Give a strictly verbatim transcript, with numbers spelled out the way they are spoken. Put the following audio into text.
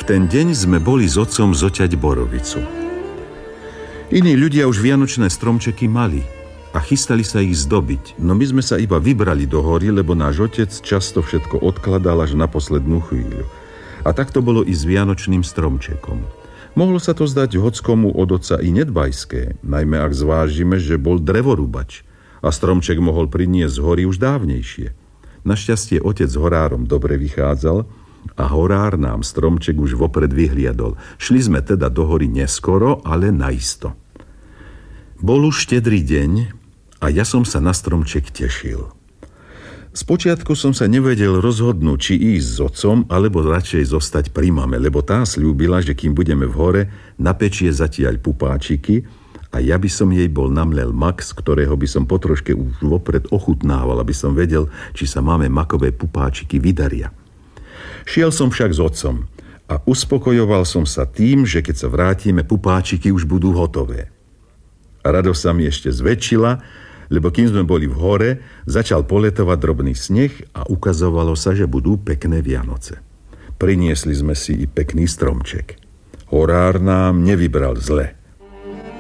V ten deň sme boli s otcom zoťať borovicu. Iní ľudia už vianočné stromčeky mali a chystali sa ich zdobiť, no my sme sa iba vybrali do hory, lebo náš otec často všetko odkladal až na poslednú chvíľu. A tak to bolo i s vianočným stromčekom. Mohlo sa to zdať hockomu od otca i nedbajské, najmä ak zvážime, že bol drevorúbač a stromček mohol priniesť z hory už dávnejšie. Našťastie otec s horárom dobre vychádzal a horár nám stromček už vopred vyhliadol. Šli sme teda do hory neskoro, ale naisto. Bol už štedrý deň a ja som sa na stromček tešil. Spočiatku som sa nevedel rozhodnúť, či ísť s otcom, alebo radšej zostať pri mame, lebo tá sľúbila, že kým budeme v hore, napečie zatiaľ pupáčiky a ja by som jej bol namlel mak, z ktorého by som potroške už vopred ochutnával, aby som vedel, či sa máme makové pupáčiky vydaria. Šiel som však s otcom a uspokojoval som sa tým, že keď sa vrátime, pupáčiky už budú hotové. A radosť sa mi ešte zväčšila, lebo kým sme boli v hore, začal poletovať drobný sneh a ukazovalo sa, že budú pekné Vianoce. Priniesli sme si i pekný stromček. Horár nám nevybral zle.